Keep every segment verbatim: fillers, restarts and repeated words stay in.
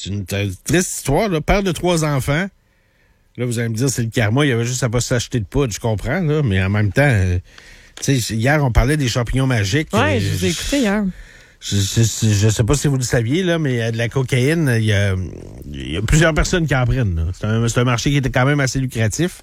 c'est une, c'est une triste histoire, là. Père de trois enfants. Là, vous allez me dire, c'est le karma, il y avait juste à pas s'acheter de poudre, je comprends, là, mais en même temps, euh, tu sais, hier, on parlait des champignons magiques. Oui, euh, je vous ai écouté hier. Je, je, je sais pas si vous le saviez, là, mais euh, de la cocaïne, il y a, il y a plusieurs personnes qui en prennent. Là. C'est, un, c'est un marché qui était quand même assez lucratif.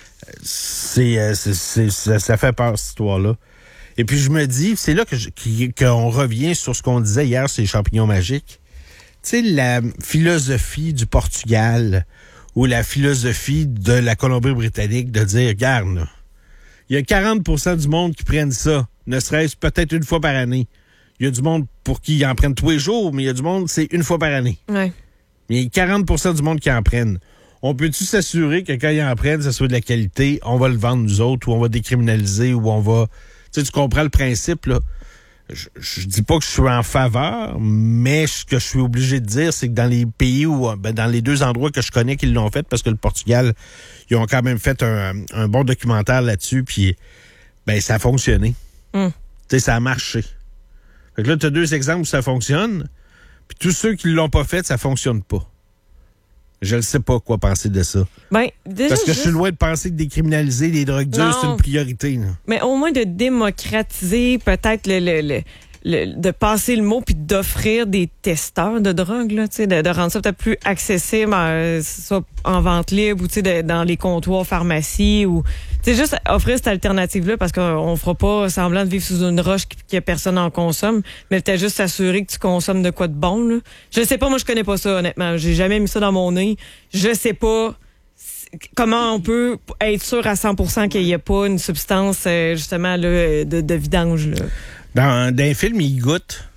C'est, euh, c'est, c'est, ça, ça fait peur, cette histoire-là. Et puis, je me dis, c'est là que je, qu'on revient sur ce qu'on disait hier, ces champignons magiques. Tu sais, la philosophie du Portugal ou la philosophie de la Colombie-Britannique de dire, regarde, là, il y a quarante pour cent du monde qui prennent ça, ne serait-ce peut-être une fois par année. Il y a du monde pour qui ils en prennent tous les jours, mais il y a du monde, c'est une fois par année. Ouais. Il y a quarante pour cent du monde qui en prennent. On peut-tu s'assurer que quand ils en prennent, ça soit de la qualité, on va le vendre nous autres, ou on va décriminaliser, ou on va... Tu sais, tu comprends le principe, là. Je, je dis pas que je suis en faveur, mais ce que je suis obligé de dire, c'est que dans les pays où... Ben, dans les deux endroits que je connais qui l'ont fait, parce que le Portugal, ils ont quand même fait un, un bon documentaire là-dessus, puis ben ça a fonctionné. Mm. Tu sais, ça a marché. Fait que là, tu as deux exemples où ça fonctionne, puis tous ceux qui ne l'ont pas fait, ça fonctionne pas. Je ne sais pas quoi penser de ça. Ben, déjà, Parce que juste... je suis loin de penser que décriminaliser les drogues dures, Non. c'est une priorité. Là. Mais au moins de démocratiser peut-être le, le, le, le de passer le mot puis d'offrir des testeurs de drogue, là, tu sais, de, de rendre ça peut-être plus accessible, euh, soit en vente libre ou tu sais, de, dans les comptoirs pharmacie ou tu sais, juste offrir cette alternative-là parce qu'on fera pas semblant de vivre sous une roche qui, que personne en consomme, mais peut-être juste s'assurer que tu consommes de quoi de bon, là. Je sais pas, moi je connais pas ça honnêtement. J'ai jamais mis ça dans mon nez. Je sais pas comment on peut être sûr à cent pour cent qu'il n'y a pas une substance euh, justement là, de, de vidange, là. Dans, dans un film, il goûte.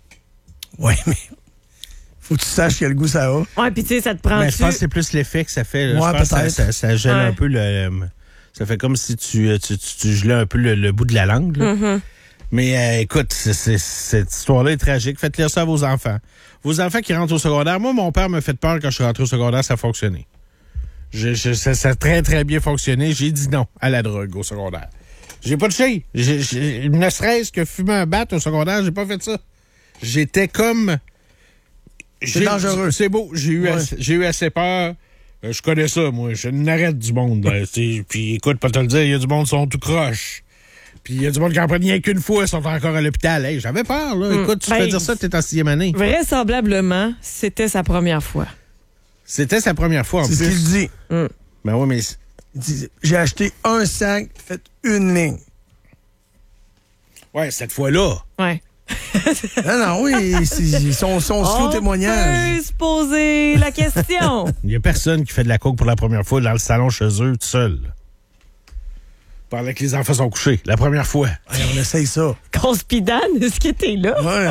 Oui, mais faut que tu saches quel goût ça a. Ouais, puis tu sais, ça te prend. Ben, je pense que c'est plus l'effet que ça fait. Là. Ouais, je pense que ça, peut-être. ça, ça gèle Ouais. un peu le... Ça fait comme si tu, tu, tu, tu gelais un peu le, le bout de la langue. Là. Mm-hmm. Mais euh, écoute, c'est, c'est, cette histoire-là est tragique. Faites lire ça à vos enfants. Vos enfants qui rentrent au secondaire. Moi, mon père m'a fait peur quand je suis rentré au secondaire, ça a fonctionné. Je, je, ça, ça a très, très bien fonctionné. J'ai dit non à la drogue au secondaire. J'ai pas touché. J'ai, j'ai, ne serait-ce que fumer un bat au secondaire, j'ai pas fait ça. J'étais comme... C'est dangereux. C'est beau. J'ai eu, Ouais. assez, j'ai eu assez peur. Euh, je connais ça, moi. Je n'arrête du monde. Euh, c'est- Puis écoute, pas te le dire, il y a du monde qui sont tout croche. Puis il y a du monde qui en prennent rien qu'une fois, ils sont encore à l'hôpital. Hey, j'avais peur, là. Mm. Écoute, tu Ben, fais dire ça, t'es en sixième année. Vraisemblablement, c'était sa première fois. C'était sa première fois, en C'est ce plus. qu'il dit. Mm. Ben oui, mais... Il dit, j'ai acheté un sac, fait une ligne. Ouais, cette fois-là. Ouais. Non, non, oui, c'est son, son sous témoignage. On peut se poser la question. Il y a personne qui fait de la coke pour la première fois dans le salon chez eux, tout seul. Pendant que les enfants sont couchés. La première fois. Hey, on essaye ça. Conspidane, est-ce que t'es là? Ouais.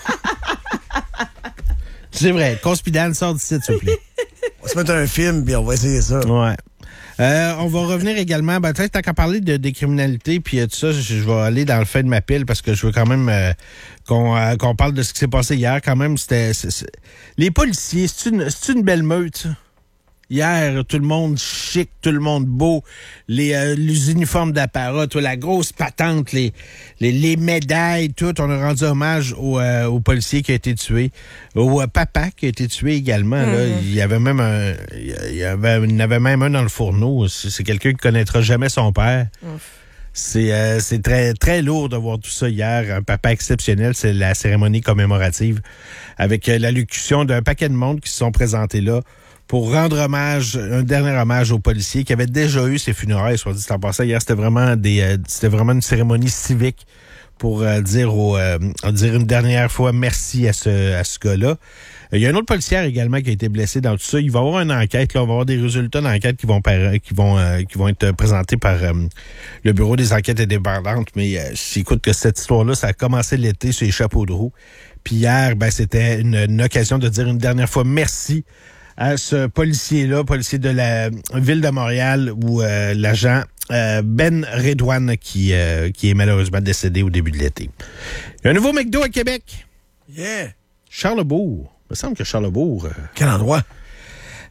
C'est vrai. Conspidane, sort d'ici, s'il te plaît. On va se mettre un film, puis on va essayer ça. Ouais. Euh, on va revenir également, ben, peut-être, tant qu'à parler de décriminalité, puis euh, tout ça, je, je vais aller dans le fin de ma pile parce que je veux quand même euh, qu'on, euh, qu'on parle de ce qui s'est passé hier. Quand même, c'était... c'est- c'est- Les policiers, c'est une, c'est une belle meute, ça? Hier, tout le monde chic, tout le monde beau, les, euh, les uniformes d'apparat, tout, la grosse patente, les, les, les médailles, tout. On a rendu hommage au, euh, au policier qui a été tué, au euh, papa qui a été tué également. Là. Mhm. Il y avait même un, il y avait, il y en avait même un dans le fourneau. C'est, c'est quelqu'un qui connaîtra jamais son père. C'est, euh, c'est très, très lourd de voir tout ça hier. Un papa exceptionnel, c'est la cérémonie commémorative avec euh, l'allocution d'un paquet de monde qui se sont présentés là pour rendre hommage, un dernier hommage aux policiers qui avaient déjà eu ces funérailles, soit dit en passant. Hier, c'était vraiment des, euh, c'était vraiment une cérémonie civique pour euh, dire au, euh, dire une dernière fois merci à ce, à ce gars-là. Il y a un autre policier également qui a été blessé dans tout ça. Il va y avoir une enquête, là, on va avoir des résultats d'enquête qui vont par, qui vont euh, qui vont être présentés par euh, le Bureau des enquêtes indépendantes. Mais euh, écoute que cette histoire-là, ça a commencé l'été sur les chapeaux de roue. Puis hier, ben c'était une, une occasion de dire une dernière fois merci à ce policier-là, policier de la ville de Montréal, où euh, l'agent euh, Ben Redouane qui, euh, qui est malheureusement décédé au début de l'été. Il y a un nouveau McDo à Québec. Yeah. Charlesbourg. Il me semble que Charlesbourg... Euh, Quel endroit?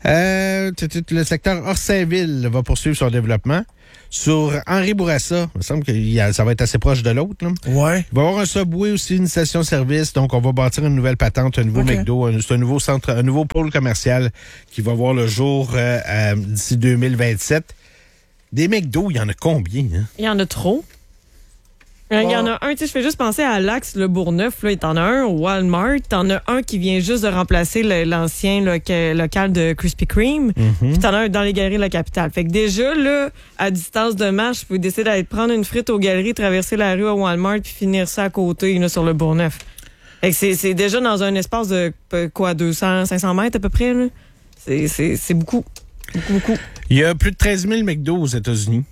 Euh, le secteur Orsainville va poursuivre son développement. Sur Henri Bourassa, il me semble que ça va être assez proche de l'autre. Là. Ouais. Il va y avoir un Subway aussi, une station-service. Donc, on va bâtir une nouvelle patente, un nouveau okay. McDo. Un, c'est un nouveau centre, un nouveau pôle commercial qui va voir le jour euh, euh, d'ici deux mille vingt-sept. Des McDo, il y en a combien? Hein? Il y en a trop. Il y en a un, tu sais, je fais juste penser à l'Axe, le Bourgneuf, là, t'en as un au Walmart, t'en as un qui vient juste de remplacer le, l'ancien loca, local de Krispy Kreme, mm-hmm. puis t'en as un dans les galeries de la capitale. Fait que déjà, là, à distance de marche, vous pouvez décider d'aller prendre une frite aux galeries, traverser la rue au Walmart, puis finir ça à côté, là, sur le Bourgneuf. Fait que c'est, c'est déjà dans un espace de, quoi, deux cents, cinq cents mètres à peu près, là. C'est, c'est, c'est beaucoup. Beaucoup, beaucoup. Il y a plus de treize mille McDo aux États-Unis.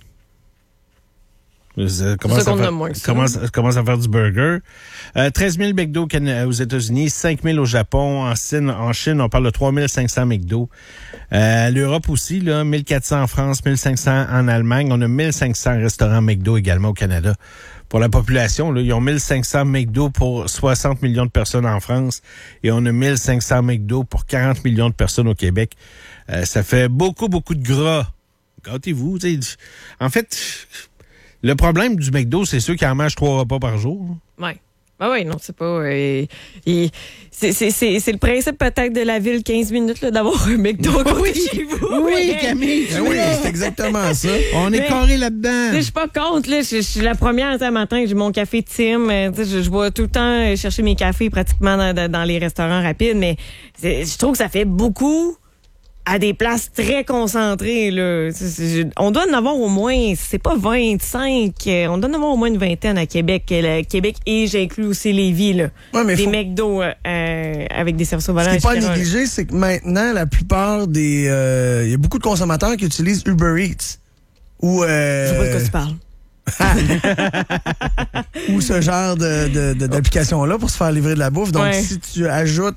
Ça commence, à faire, commence, commence à faire du burger. Euh, treize mille McDo aux États-Unis, cinq mille au Japon. En Chine, en Chine, on parle de trois mille cinq cents McDo. Euh, L'Europe aussi, là, mille quatre cents en France, mille cinq cents en Allemagne. On a mille cinq cents restaurants McDo également au Canada. Pour la population, là, ils ont mille cinq cents McDo pour soixante millions de personnes en France et on a mille cinq cents McDo pour quarante millions de personnes au Québec. Euh, ça fait beaucoup, beaucoup de gras. Gâtez-vous. T'sais. En fait... Le problème du McDo, c'est ceux qui en mangent trois repas par jour. Oui. Ah oui, non, c'est pas... Euh, il, c'est, c'est, c'est, c'est le principe peut-être de la ville quinze minutes là, d'avoir un McDo à côté oui, chez vous. Oui, Camille, ben oui, c'est exactement ça. On est carré là-dedans. Je suis pas contre. Là, je, je suis la première ce matin, j'ai mon café Tim. Je, je vais tout le temps chercher mes cafés pratiquement dans, dans les restaurants rapides, mais je trouve que ça fait beaucoup... à des places très concentrées, là. C'est, c'est, on doit en avoir au moins, c'est pas vingt-cinq, on doit en avoir au moins une vingtaine à Québec. Le Québec et j'inclus aussi Lévis, là. Ouais, mais des faut... McDo euh, avec des services au volant. Ce qui n'est pas à négliger, c'est que maintenant, la plupart des... Il euh, y a beaucoup de consommateurs qui utilisent Uber Eats. Ou... Euh... Je sais pas de quoi tu parles. ou ce genre de, de, de, d'application-là pour se faire livrer de la bouffe. Donc, ouais. si tu ajoutes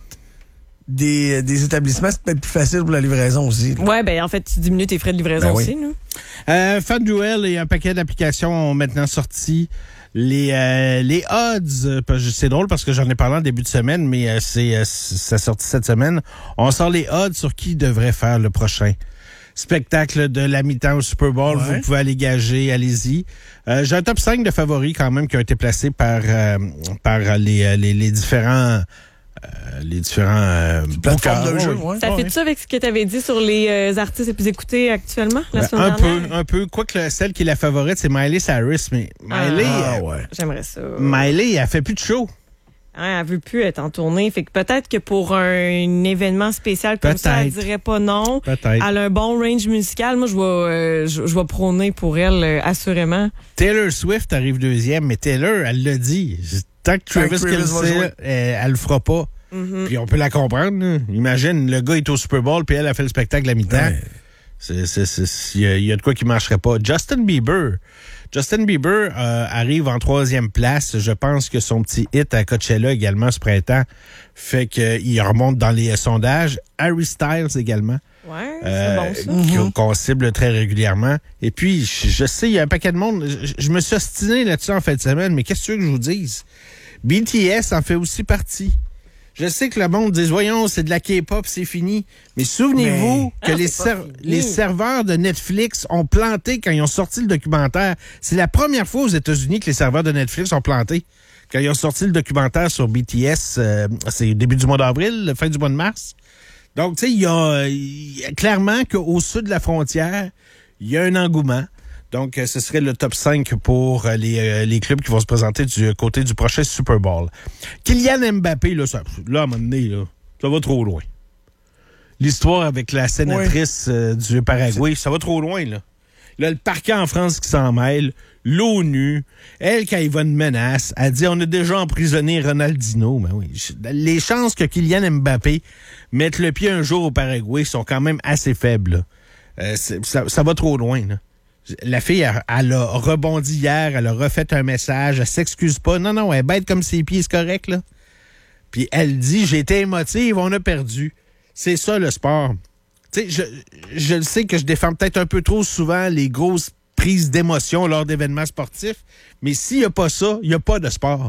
Des, des établissements, c'est peut-être plus facile pour la livraison aussi. Oui, ben en fait, tu diminues tes frais de livraison ben oui. aussi, nous. Euh, FanDuel et un paquet d'applications ont maintenant sorti les euh, les odds. C'est drôle parce que j'en ai parlé en début de semaine, mais euh, c'est euh, ça sorti cette semaine. On sort les odds sur qui devrait faire le prochain spectacle de la mi-temps au Super Bowl. Ouais. Vous pouvez aller gager, allez-y. Euh, j'ai un top cinq de favoris quand même qui ont été placés par euh, par les, les, les différents... Euh, les différents euh, plateformes de jeu. Ouais. Ça ouais. fait ça avec ce que tu avais dit sur les euh, artistes les plus écoutés actuellement la ben, semaine un dernière? peu, un peu. Quoique celle qui est la favorite, c'est Miley Cyrus, mais Miley, ah, euh, ouais. j'aimerais ça. Miley, elle fait plus de show. Hein, elle veut plus être en tournée. Fait que peut-être que pour un événement spécial comme peut-être. ça, elle dirait pas non. Peut-être. Elle a un bon range musical. Moi, je vais, euh, je, je vais prôner pour elle, euh, assurément. Taylor Swift arrive deuxième, mais Taylor, elle l'a dit. Tant que Travis Kelce, elle, elle le fera pas. Mm-hmm. Puis on peut la comprendre. Là. Imagine, le gars est au Super Bowl, puis elle a fait le spectacle à mi-temps. Ouais. C'est, c'est, c'est, il y, y a de quoi qui marcherait pas. Justin Bieber. Justin Bieber euh, arrive en troisième place. Je pense que son petit hit à Coachella également ce printemps fait qu'il remonte dans les sondages. Harry Styles également. Ouais, euh, c'est bon ça. Mm-hmm. Qu'on cible très régulièrement. Et puis, je, je sais, il y a un paquet de monde. Je, je me suis ostiné là-dessus en fin de semaine, mais qu'est-ce que tu veux que je vous dise? B T S en fait aussi partie. Je sais que le monde dit, voyons, c'est de la K-pop, c'est fini. Mais souvenez-vous mais... que ah, les, ser- les serveurs de Netflix ont planté quand ils ont sorti le documentaire. C'est la première fois aux États-Unis que les serveurs de Netflix ont planté. Quand ils ont sorti le documentaire sur B T S, euh, c'est début du mois d'avril, fin du mois de mars. Donc, tu sais, il y a, y a clairement qu'au sud de la frontière, il y a un engouement. Donc, ce serait le top cinq pour les, euh, les clubs qui vont se présenter du côté du prochain Super Bowl. Kylian Mbappé, là, ça, là à un moment donné, là, ça va trop loin. L'histoire avec la sénatrice oui. euh, du Paraguay, c'est... ça va trop loin, là. Là, le parquet en France qui s'en mêle, l'ONU, elle, quand il va une menace, elle dit, on a déjà emprisonné Ronaldinho. Ben oui, les chances que Kylian Mbappé mette le pied un jour au Paraguay sont quand même assez faibles. Euh, ça, ça va trop loin, là. La fille, elle, elle a rebondi hier, elle a refait un message, elle s'excuse pas. Non, non, elle est bête comme ses pieds, c'est correct, là. Puis elle dit, j'ai été émotive, on a perdu. C'est ça, le sport. Tu sais, je, je le sais que je défends peut-être un peu trop souvent les grosses prises d'émotion lors d'événements sportifs, mais s'il n'y a pas ça, il n'y a pas de sport.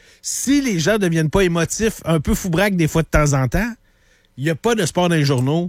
Si les gens ne deviennent pas émotifs, un peu foubraques des fois de temps en temps, il n'y a pas de sport dans les journaux,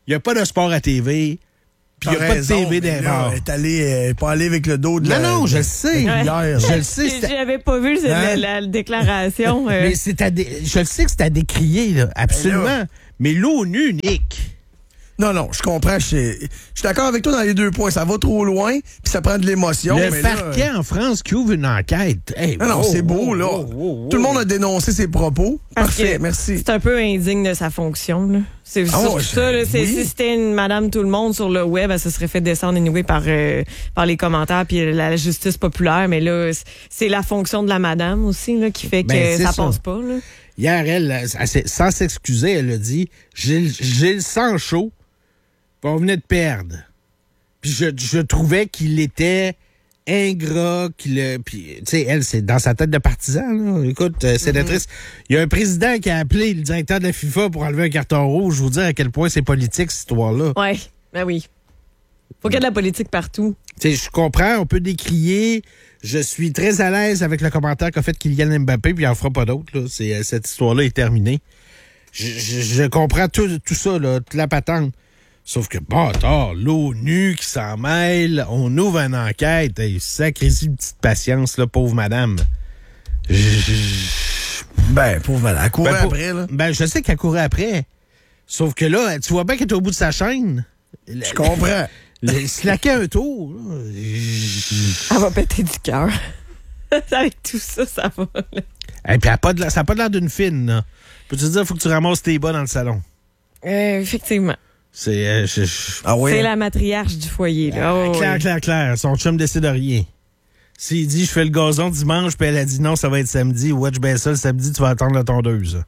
il n'y a pas de sport à T V. Puis il n'y a pas de T V des bars. Elle est allée, elle est pas allée avec le dos de non, la... Non, non, je le sais. Hier, je le sais. J'avais pas vu cette, hein? la, la déclaration. Euh. Mais c'est à dé... Je le sais que c'est à décrier, là, absolument. Là. Mais l'ONU, Nick... Non, non, je comprends. Je suis, je suis d'accord avec toi dans les deux points. Ça va trop loin, puis ça prend de l'émotion. Le mais parquet là, en France qui ouvre une enquête. Hey, non, non, oh, c'est beau, oh, là. oh, oh, oh. Tout le monde a dénoncé ses propos. Parce Parfait, que merci. C'est un peu indigne de sa fonction, là. C'est Ah, surtout ouais, ça, là. C'est, oui. Si c'était une madame tout le monde sur le web, elle se serait fait descendre anyway par, euh, par les commentaires puis la justice populaire. Mais là, c'est la fonction de la madame aussi, là, qui fait que Ben, ça, ça passe pas, là. Hier, elle, elle, sans s'excuser, elle a dit « J'ai j'ai le sang chaud. » On venait de perdre. Puis je, je trouvais qu'il était ingrat, qu'il a... Puis, tu sais, elle, c'est dans sa tête de partisan, là. Écoute, euh, sénatrice, mm-hmm. Il y a un président qui a appelé le directeur de la FIFA pour enlever un carton rouge. Je vous dire à quel point c'est politique, cette histoire-là. Ouais, ben oui. Faut qu'il y ait de la politique partout. Tu sais, je comprends, on peut décrier. Je suis très à l'aise avec le commentaire qu'a fait Kylian Mbappé, puis il n'en fera pas d'autre, là. C'est, cette histoire-là est terminée. Je, je, je comprends tout, tout ça, là, toute la patente. Sauf que, bâtard, l'ONU qui s'en mêle, on ouvre une enquête. Hey, sacré-y une petite patience, là, pauvre madame. Je, je, ben, pauvre madame. Elle courait ben, pour, après, là. Ben, je sais qu'elle courait après. Sauf que là, tu vois bien qu'elle est au bout de sa chaîne. Je comprends. Il se laquait un tour. Là. Elle va péter du cœur. Avec tout ça, ça va. Et puis, elle a pas de, ça n'a pas l'air d'une fine, là. Peux-tu te dire, il faut que tu ramasses tes bas dans le salon? Euh, effectivement. C'est euh, je, je... Ah oui, c'est hein? la matriarche du foyer. Là. Oh, clair, oui. clair, clair. Son chum décide de rien. S'il dit, je fais le gazon dimanche, puis elle a dit non, ça va être samedi. Watch bien ça, le samedi, tu vas attendre la tondeuse.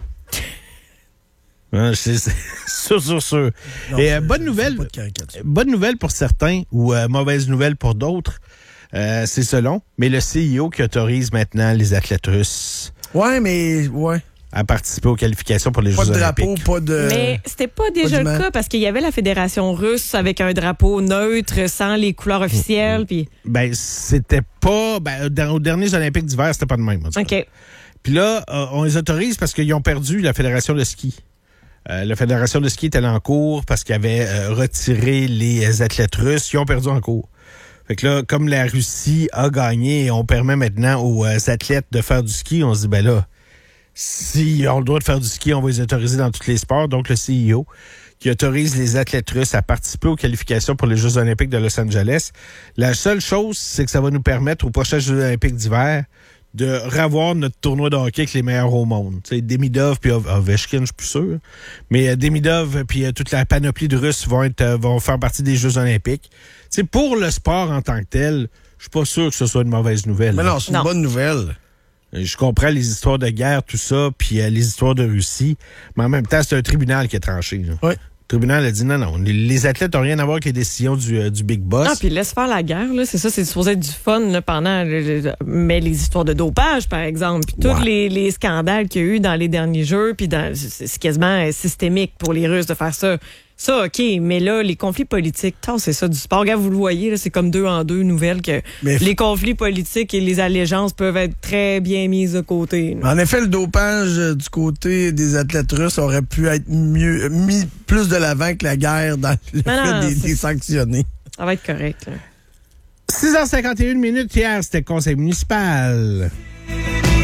Hein, c'est, c'est sûr, sûr, sûr. Non, Et euh, bonne nouvelle, bonne nouvelle pour certains ou euh, mauvaise nouvelle pour d'autres. Euh, c'est selon. Mais le C I O qui autorise maintenant les athlètes russes. Ouais, mais ouais. À participer aux qualifications pour les pas Jeux de drapeau, olympiques. Pas de Mais c'était pas déjà pas le cas parce qu'il y avait la fédération russe avec un drapeau neutre sans les couleurs officielles. Mm-hmm. Puis ben c'était pas ben, dans, aux derniers Olympiques d'hiver, c'était pas de même. OK. Puis là, euh, on les autorise parce qu'ils ont perdu la fédération de ski. Euh, la fédération de ski est allée en cours parce qu'ils avaient euh, retiré les athlètes russes. Ils ont perdu en cours. Fait que là, comme la Russie a gagné et on permet maintenant aux euh, athlètes de faire du ski, on se dit, ben là, s'ils ont le droit de faire du ski, on va les autoriser dans tous les sports. Donc, le C I O qui autorise les athlètes russes à participer aux qualifications pour les Jeux olympiques de Los Angeles. La seule chose, c'est que ça va nous permettre aux prochains Jeux olympiques d'hiver de revoir notre tournoi de hockey avec les meilleurs au monde. Tu sais, Demidov puis Ovechkin, je suis plus sûr. Mais euh, Demidov puis euh, toute la panoplie de Russes vont être euh, vont faire partie des Jeux olympiques. Tu sais, pour le sport en tant que tel, je suis pas sûr que ce soit une mauvaise nouvelle. Mais là. non, c'est une Non. bonne nouvelle. Je comprends les histoires de guerre, tout ça, puis euh, les histoires de Russie, mais en même temps, c'est un tribunal qui a tranché. Là. Oui. Le tribunal a dit non, non, les, les athlètes n'ont rien à voir avec les décisions du, euh, du Big Boss. Ah, puis laisse faire la guerre, là. C'est ça, c'est supposé être du fun, là, pendant. Le, le- mais les histoires de dopage, par exemple, puis tous Ouais. les, les scandales qu'il y a eu dans les derniers jeux, puis dans, c'est c'est quasiment euh, systémique pour les Russes de faire ça. Ça, OK, mais là, les conflits politiques, tant c'est ça du sport. Regarde, vous le voyez, là, c'est comme deux en deux nouvelles que Mais- les conflits politiques et les allégeances peuvent être très bien mises de côté. là. En effet, le dopage euh, du côté des athlètes russes aurait pu être mieux mis plus de l'avant que la guerre dans le Non, fait non, des, c'est- des sanctionnés. Ça va être correct. là. six heures cinquante et une minutes hier, c'était le conseil municipal.